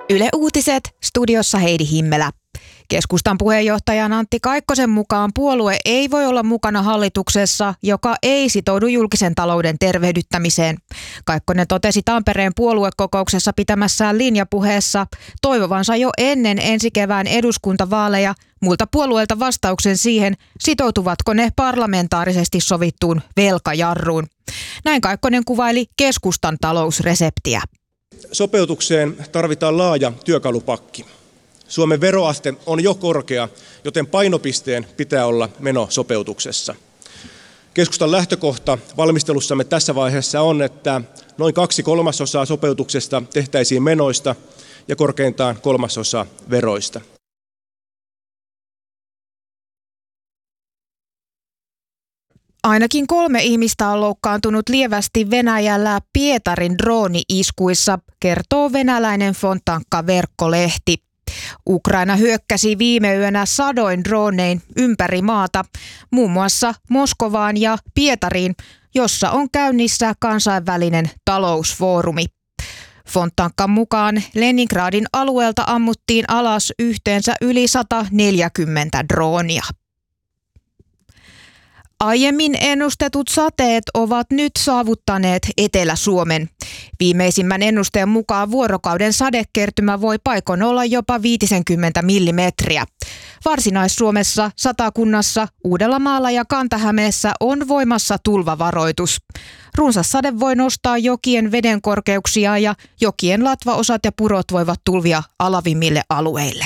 Yle Uutiset, studiossa Heidi Himmelä. Keskustan puheenjohtajan Antti Kaikkosen mukaan puolue ei voi olla mukana hallituksessa, joka ei sitoudu julkisen talouden tervehdyttämiseen. Kaikkonen totesi Tampereen puoluekokouksessa pitämässään linjapuheessa toivovansa jo ennen ensi kevään eduskuntavaaleja muilta puolueilta vastauksen siihen, sitoutuvatko ne parlamentaarisesti sovittuun velkajarruun. Näin Kaikkonen kuvaili keskustan talousreseptiä. Sopeutukseen tarvitaan laaja työkalupakki. Suomen veroaste on jo korkea, joten painopisteen pitää olla menosopeutuksessa. Keskustan lähtökohta valmistelussamme tässä vaiheessa on, että noin 2/3 sopeutuksesta tehtäisiin menoista ja korkeintaan 1/3 veroista. Ainakin 3 ihmistä on loukkaantunut lievästi Venäjällä Pietarin drooni-iskuissa, kertoo venäläinen Fontanka-verkkolehti. Ukraina hyökkäsi viime yönä sadoin dronein ympäri maata, muun muassa Moskovaan ja Pietariin, jossa on käynnissä kansainvälinen talousfoorumi. Fontankan mukaan Leningradin alueelta ammuttiin alas yhteensä yli 140 droonia. Aiemmin ennustetut sateet ovat nyt saavuttaneet Etelä-Suomen. Viimeisimmän ennusteen mukaan vuorokauden sadekertymä voi paikoin olla jopa 50 millimetriä. Varsinais-Suomessa, Satakunnassa, Uudellamaalla ja Kanta-Hämeessä on voimassa tulvavaroitus. Runsas sade voi nostaa jokien vedenkorkeuksia ja jokien latvaosat ja purot voivat tulvia alavimmille alueille.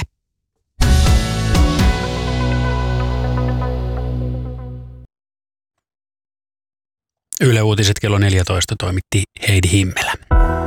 Yle Uutiset kello 14 toimitti Heidi Himmelä.